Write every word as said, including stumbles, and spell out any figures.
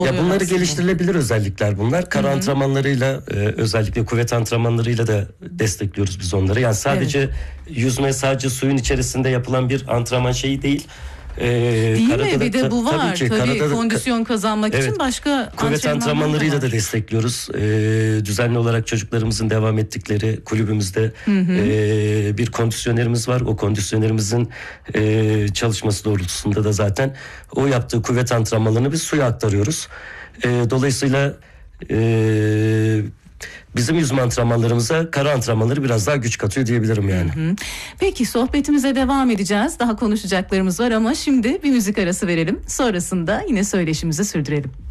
Ya bunları aslında. geliştirilebilir özellikler bunlar. Kara Hı-hı. antrenmanlarıyla e, özellikle kuvvet antrenmanlarıyla da destekliyoruz biz onları. Yani sadece evet. yüzme sadece suyun içerisinde yapılan bir antrenman şeyi değil. Ee, Değil mi? Bir de bu var. Tabii, ki, tabii karada, kondisyon kazanmak evet, için başka kuvvet antrenmanlarıyla da, da destekliyoruz. Ee, düzenli olarak çocuklarımızın devam ettikleri kulübümüzde e, bir kondisyonerimiz var. O kondisyonerimizin e, çalışması doğrultusunda da zaten o yaptığı kuvvet antrenmanlarını biz suya aktarıyoruz. E, dolayısıyla e, bizim yüzme antrenmanlarımıza kara antrenmanları biraz daha güç katıyor diyebilirim yani. Hı hı. Peki sohbetimize devam edeceğiz. Daha konuşacaklarımız var ama şimdi bir müzik arası verelim. Sonrasında yine söyleşimizi sürdürelim.